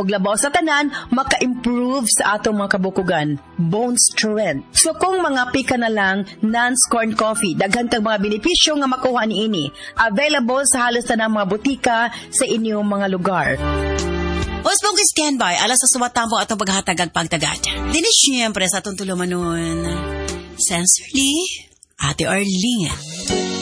og labaw sa tanan, maka-improve sa atong mga kabukugan, bone strength. So kung mga pika na lang non-scorn coffee, daghan tag mga benepisyo nga makuha niini. Available sa halos tanang mga butika sa inyong mga lugar. Osbong standby, alas sa suwatang po atong paghatag pagtagad. Dini siyempre sa atong tulumanon. Sincerely, Ate Arlene.